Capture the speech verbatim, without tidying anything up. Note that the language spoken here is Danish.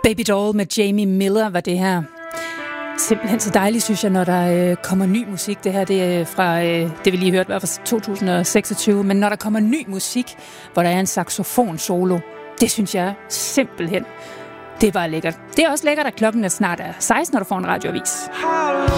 Baby Doll med Jamie Miller var det her. Simpelthen så dejligt, synes jeg, når der øh, kommer ny musik. Det her, det er fra, øh, det vi lige hørte, var fra to tusind og seksogtyve. Men når der kommer ny musik, hvor der er en saxofon-solo, det synes jeg simpelthen, det er bare lækkert. Det er også lækkert, at klokken er snart er seksten, når du får en radioavis.